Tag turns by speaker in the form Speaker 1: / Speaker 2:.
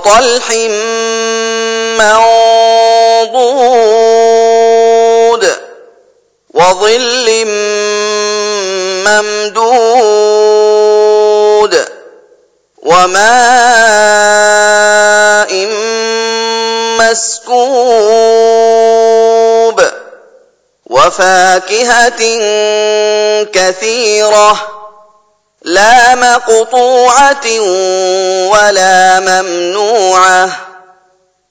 Speaker 1: وطلح منضود وظل ممدود وماء مسكوب وفاكهة كثيرة لا مقطوعة ولا ممنوعة